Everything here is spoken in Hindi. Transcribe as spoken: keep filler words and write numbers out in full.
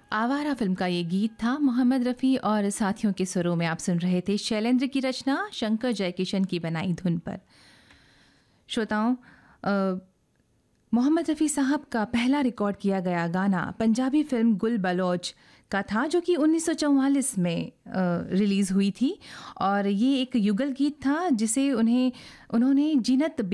आवारा फिल्म का ये गीत था। मोहम्मद रफ़ी और साथियों के सुरों में आप सुन रहे थे शैलेंद्र की रचना, शंकर जयकिशन की बनाई धुन पर। श्रोताओं, अ, मोहम्मद रफ़ी साहब का पहला रिकॉर्ड किया गया गाना पंजाबी फिल्म गुल बलोच का था, जो कि उन्नीस सौ चौवालीस में रिलीज़ हुई थी और ये एक युगल गीत था जिसे उन्हें उन्होंने जीनत